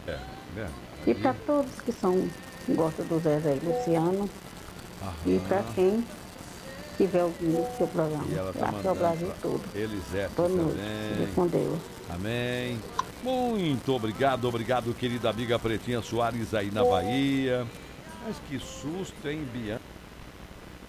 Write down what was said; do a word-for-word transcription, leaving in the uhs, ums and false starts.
É, né? E Aí, para todos que são, gostam do Zezé e Luciano, e para aham. quem estiver ouvindo o seu E programa. ela Eu tá acho que é o mandando Brasil pra todo. Elisete Boa noite. Fique também. com Deus. Amém. Muito obrigado, obrigado, querida amiga Pretinha Soares aí na Bahia. Mas que susto, hein, Bianca?